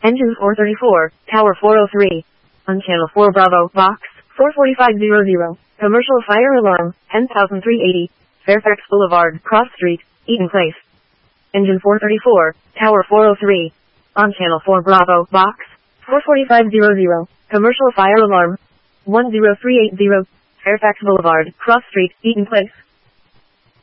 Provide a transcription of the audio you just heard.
Engine 434, Tower 403. On Channel 4 Bravo, Box 44500. Commercial fire alarm, 10,380. Fairfax Boulevard, Cross Street, Eaton Place. Engine 434, Tower 403. On Channel 4 Bravo, Box 44500. Commercial fire alarm, 10380. Fairfax Boulevard, Cross Street, Eaton Place.